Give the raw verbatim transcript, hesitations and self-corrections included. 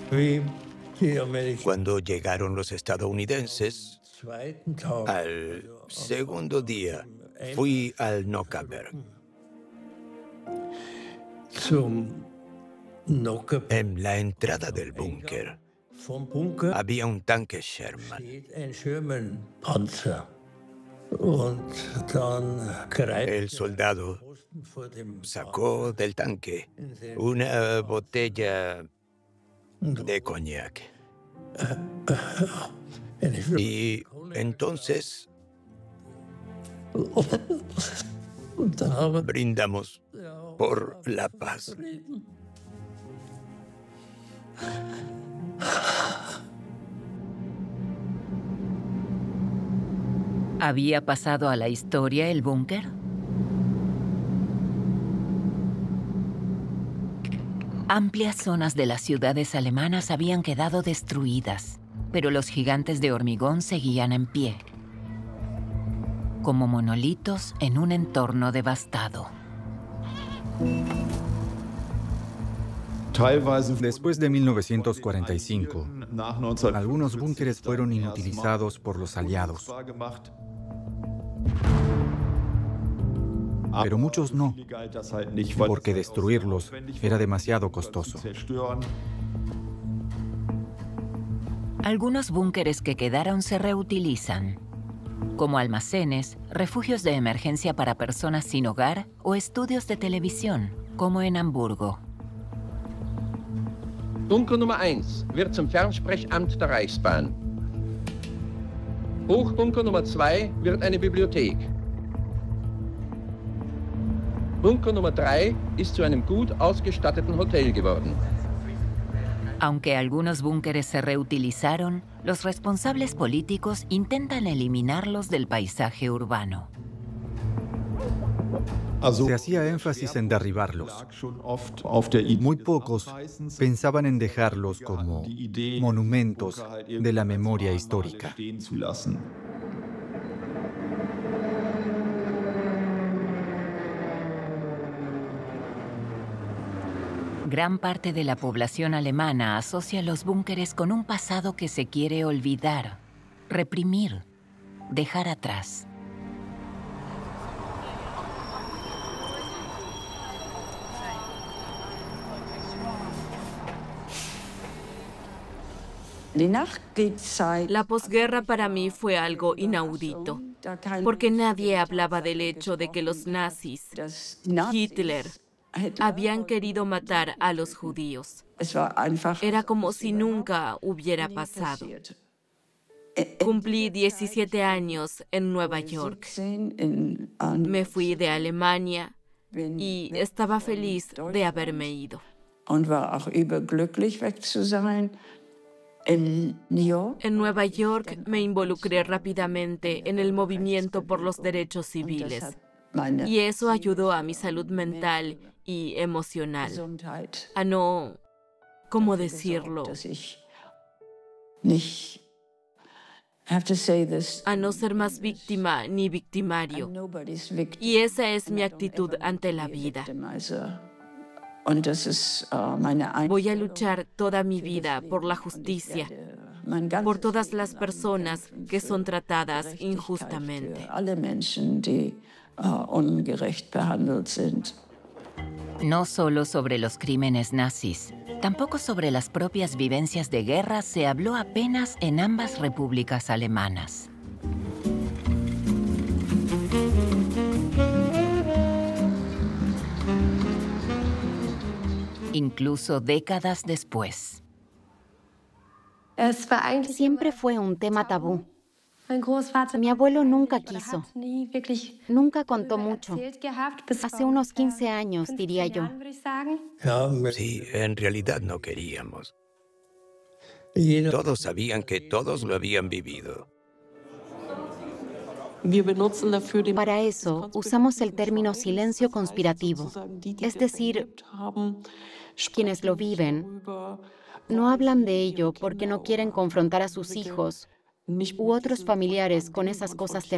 Cuando llegaron los estadounidenses, al segundo día fui al Nockherberg. En la entrada del búnker había un tanque Sherman. El soldado sacó del tanque una botella de coñac. Y entonces brindamos por la paz. ¿Había pasado a la historia el búnker? Amplias zonas de las ciudades alemanas habían quedado destruidas, pero los gigantes de hormigón seguían en pie, como monolitos en un entorno devastado. Después de mil novecientos cuarenta y cinco, algunos búnkeres fueron inutilizados por los aliados. Pero muchos no, porque destruirlos era demasiado costoso. Algunos búnkeres que quedaron se reutilizan, como almacenes, refugios de emergencia para personas sin hogar o estudios de televisión, como en Hamburgo. Bunker Nummer eins wird zum Fernsprechamt der Reichsbahn. Hochbunker Nummer zwei wird eine Bibliothek. Bunker Nummer drei ist zu einem gut ausgestatteten Hotel geworden. Aunque algunos búnkeres se reutilizaron, los responsables políticos intentan eliminarlos del paisaje urbano. Se hacía énfasis en derribarlos. Muy pocos pensaban en dejarlos como monumentos de la memoria histórica. Gran parte de la población alemana asocia los búnkeres con un pasado que se quiere olvidar, reprimir, dejar atrás. La posguerra para mí fue algo inaudito, porque nadie hablaba del hecho de que los nazis, Hitler, habían querido matar a los judíos. Era como si nunca hubiera pasado. Cumplí diecisiete años en Nueva York. Me fui de Alemania y estaba feliz de haberme ido. En Nueva York me involucré rápidamente en el movimiento por los derechos civiles. Y eso ayudó a mi salud mental y emocional, a no, ¿cómo decirlo? A no ser más víctima ni victimario. Y esa es mi actitud ante la vida. Voy a luchar toda mi vida por la justicia, por todas las personas que son tratadas injustamente. No solo sobre los crímenes nazis, tampoco sobre las propias vivencias de guerra se habló apenas en ambas repúblicas alemanas. Incluso décadas después. Siempre fue un tema tabú. Mi abuelo nunca quiso. Nunca contó mucho. Hace unos quince años, diría yo. Sí, en realidad no queríamos. Todos sabían que todos lo habían vivido. Para eso, usamos el término silencio conspirativo. Es decir, quienes lo viven no hablan de ello porque no quieren confrontar a sus hijos u otros familiares con esas cosas terribles.